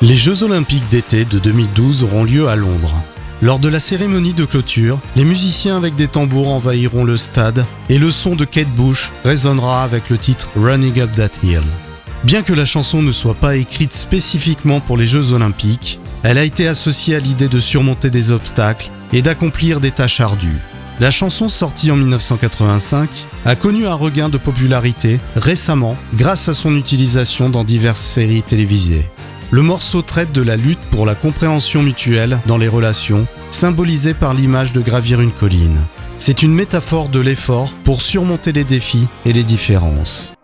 Les Jeux Olympiques d'été de 2012 auront lieu à Londres. Lors de la cérémonie de clôture, les musiciens avec des tambours envahiront le stade et le son de Kate Bush résonnera avec le titre Running Up That Hill. Bien que la chanson ne soit pas écrite spécifiquement pour les Jeux Olympiques, elle a été associée à l'idée de surmonter des obstacles et d'accomplir des tâches ardues. La chanson, sortie en 1985, a connu un regain de popularité récemment grâce à son utilisation dans diverses séries télévisées. Le morceau traite de la lutte pour la compréhension mutuelle dans les relations, symbolisée par l'image de gravir une colline. C'est une métaphore de l'effort pour surmonter les défis et les différences.